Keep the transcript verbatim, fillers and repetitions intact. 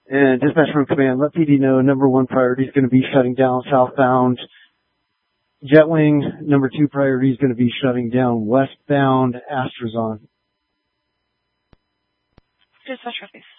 And dispatch room command, let P D know number one priority is going to be shutting down southbound Jetwing. Number two priority is going to be shutting down westbound Astrazon. Dispatch, please.